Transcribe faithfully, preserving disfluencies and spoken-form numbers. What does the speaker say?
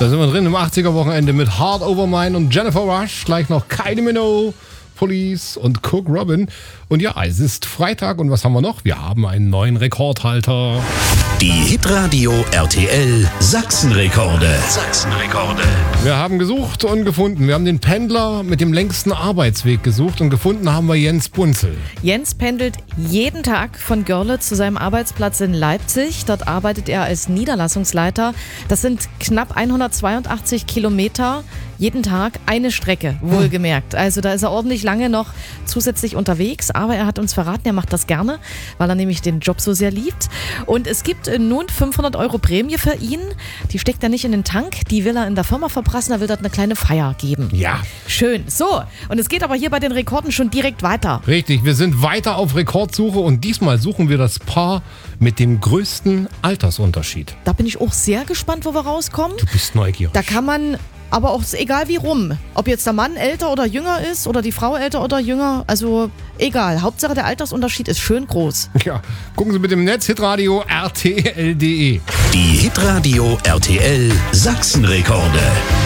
Da sind wir drin im achtziger-Wochenende mit Hard Over Mine und Jennifer Rush. Gleich noch Kylie Minogue, Police und Cook Robin. Und ja, es ist Freitag und was haben wir noch? Wir haben einen neuen Rekordhalter. Die Hitradio R T L Sachsenrekorde. Sachsenrekorde. Wir haben gesucht und gefunden. Wir haben den Pendler mit dem längsten Arbeitsweg gesucht und gefunden haben wir Jens Bunzel. Jens pendelt jeden Tag von Görlitz zu seinem Arbeitsplatz in Leipzig. Dort arbeitet er als Niederlassungsleiter. Das sind knapp hundertzweiundachtzig Kilometer. Jeden Tag eine Strecke, wohlgemerkt. Also da ist er ordentlich lange noch zusätzlich unterwegs. Aber er hat uns verraten, er macht das gerne, weil er nämlich den Job so sehr liebt. Und es gibt nun fünfhundert Euro Prämie für ihn. Die steckt er nicht in den Tank, die will er in der Firma verprassen. Er will dort eine kleine Feier geben. Ja. Schön. So, und es geht aber hier bei den Rekorden schon direkt weiter. Richtig, wir sind weiter auf Rekordsuche und diesmal suchen wir das Paar mit dem größten Altersunterschied. Da bin ich auch sehr gespannt, wo wir rauskommen. Du bist neugierig. Da kann man aber auch egal wie rum, ob jetzt der Mann älter oder jünger ist oder die Frau älter oder jünger, also egal. Hauptsache der Altersunterschied ist schön groß. Ja, gucken Sie bitte im Netz, hitradio R T L punkt de. Die Hitradio R T L Sachsenrekorde.